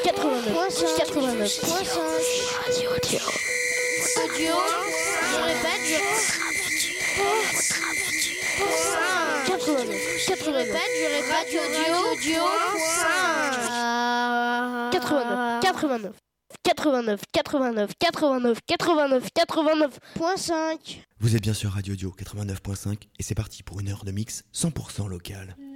Vous êtes bien sur Radio Dio 89.5 et c'est parti pour une heure de mix 100% local.